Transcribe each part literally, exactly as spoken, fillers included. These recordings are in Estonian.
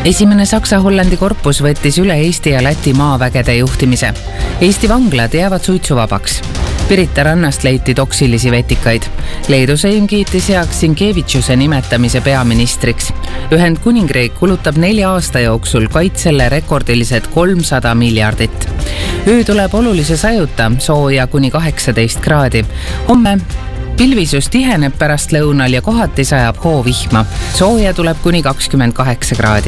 Esimene Saksa-Hollandi korpus võttis üle Eesti ja Läti maavägede juhtimise. Eesti vanglad jäävad suitsuvabaks. Pirita rannast leiti toksilisi vetikaid. Leedu Seim kiitis heaks Sinkevitšuse nimetamise peaministriks. Ühendkuningriik kulutab nelja aasta jooksul kaitsele rekordilised kolmsada miljardit. Öö tuleb olulise sajuta, sooja kuni kaheksateist kraadi. Homme pilvisus tiheneb pärast lõunal ja kohati sajab hoovihma. Sooja tuleb kuni kakskümmend kaheksa kraadi.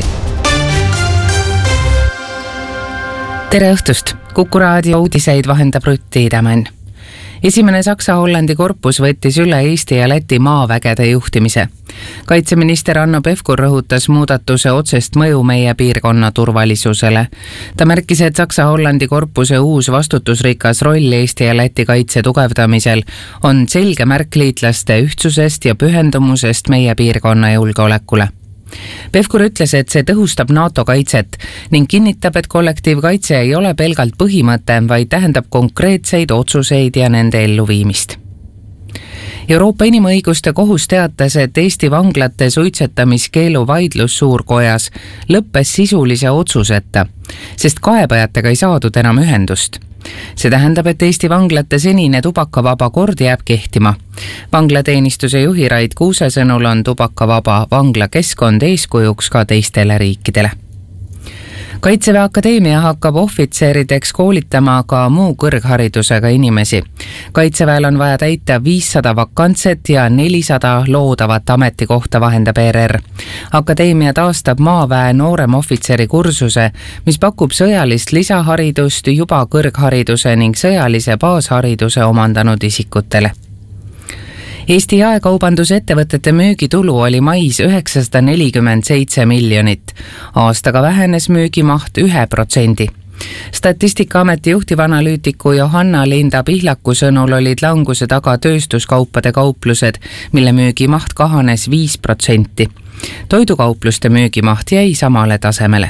Tere õhtust! Kuku raadio uudiseid vahendab Rutti Idamann. Esimene Saksa-Hollandi korpus võttis üle Eesti ja Läti maavägede juhtimise. Kaitseminister Hanno Pevkur rõhutas muudatuse otsest mõju meie piirkonna turvalisusele. Ta märkis, et Saksa-Hollandi korpuse uus vastutusrikas roll Eesti ja Läti kaitse tugevdamisel on selge märk liitlaste ühtsusest ja pühendumusest meie piirkonna julgeolekule. Pevkur ütles, et see tõhustab NATO kaitset ning kinnitab, et kollektiivkaitse ei ole pelgalt põhimõte, vaid tähendab konkreetseid otsuseid ja nende elluviimist. Euroopa Inimõiguste Kohus teatas, et Eesti vanglate suitsetamiskeelu vaidlus suurkojas lõppes sisulise otsuseta, sest kaebajatega ei saadud enam ühendust. See tähendab, et Eesti vanglate senine tubakavaba kord jääb kehtima. Vanglateenistuse juhi Rait Kuuse sõnul on tubakavaba vanglakeskkond eeskujuks ka teistele riikidele. Kaitseväe Akadeemia hakkab ohvitserideks koolitama ka muu kõrgharidusega inimesi. Kaitseväel on vaja täita viissada vakantset ja nelisada loodavat ametikohta, vahendab E R R. Akadeemia taastab maaväe noorem ohvitseri kursuse, mis pakub sõjalist lisaharidust juba kõrghariduse ning sõjalise baashariduse omandanud isikutele. Eesti jaekaubandusettevõtete müügitulu oli mais üheksasada nelikümmend seitse miljonit. Aastaga vähenes müügimaht ühe protsendi. Statistikaameti juhtivanalüütiku Johanna Linda Pihlaku sõnul olid languse taga tööstuskaupade kauplused, mille müügimaht kahanes viis protsenti. Toidukaupluste müügimaht jäi samale tasemele.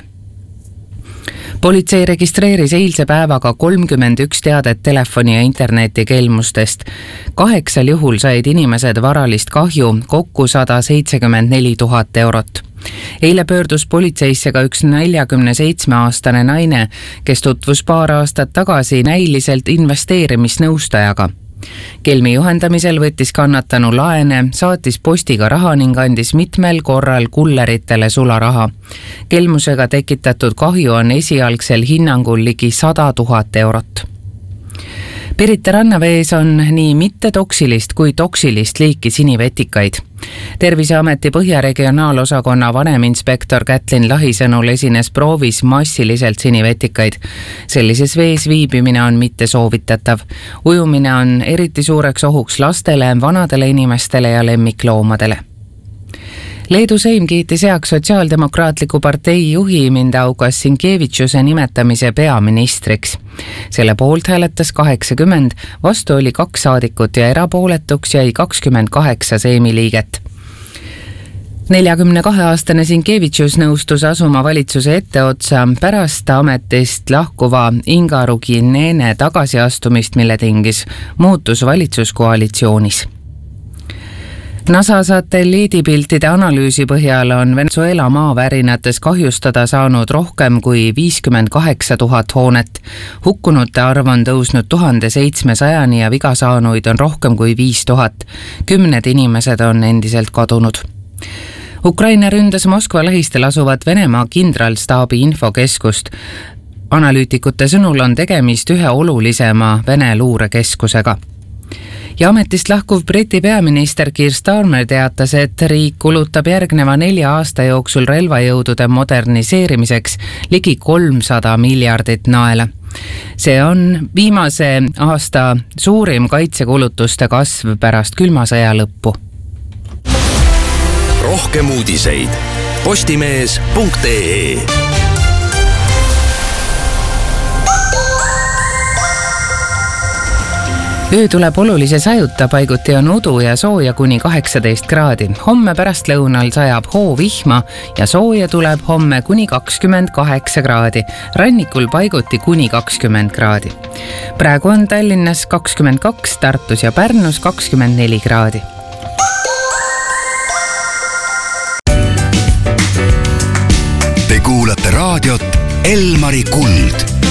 Politsei registreeris eilse päevaga kolmkümmend üks teadet telefoni ja interneti kelmustest. Kaheksal juhul said inimesed varalist kahju, kokku sada seitsekümmend neli tuhat eurot. Eile pöördus politseisse ka üks neljakümne seitsme aastane naine, kes tutvus paar aastat tagasi näiliselt investeerimisnõustajaga. Kelmi juhendamisel võttis kannatanu laene, saatis postiga raha ning andis mitmel korral kulleritele sularaha. Kelmusega tekitatud kahju on esialgsel hinnangul ligi sada tuhat eurot. Pirita rannavees on nii mitte toksilist kui toksilist liiki sinivetikaid. Terviseameti Põhja regionaalosakonna vaneminspektor Kätlin Lahi sõnul esines proovis massiliselt sinivetikaid. Sellises vees viibimine on mitte soovitatav. Ujumine on eriti suureks ohuks lastele, vanadele inimestele ja lemmikloomadele. Leedu Seim kiitis heaks Sotsiaaldemokraatliku partei juhi Mindaugas Sinkevitšuse nimetamise peaministriks. Selle poolt hääletas kaheksakümmend, vastu oli kaks saadikut ja erapooletuks jäi kakskümmend kaheksa Seimi liiget. neljakümne kahe aastane Sinkevitšus nõustus asuma valitsuse etteotsa pärast ametist lahkuva Inga Ruginene tagasiastumist, mille tingis muutus valitsuskoalitsioonis. NASA satelliidipiltide analüüsi põhjal on Venezuela maavärinates kahjustada saanud rohkem kui viiskümmend kaheksa tuhat hoonet. Hukkunute arv on tõusnud tuhande seitsmesajani ja viga saanuid on rohkem kui viis tuhat. Kümned inimesed on endiselt kadunud. Ukraina ründas Moskva lähistel asuvat Venemaa kindralstaabi infokeskust. Analüütikute sõnul on tegemist ühe olulisema Vene luurekeskusega. Ja ametist lahkuv Briti peaminister Keir Starmer teatas, et riik kulutab järgneva nelja aasta jooksul relvajõudude moderniseerimiseks ligi kolmsada miljardit naela. See on viimase aasta suurim kaitsekulutuste kasv pärast külma sõja lõppu. Rohkem uudiseid postimees punkt ee. Öö tuleb olulise sajuta, paiguti on udu ja sooja kuni kaheksateist kraadi. Homme pärast lõunal sajab hoovihma ja sooja tuleb homme kuni kakskümmend kaheksa kraadi. Rannikul paiguti kuni kakskümmend kraadi. Praegu on Tallinnas kakskümmend kaks, Tartus ja Pärnus kakskümmend neli kraadi. kuulate raadiot Elmari Kuld.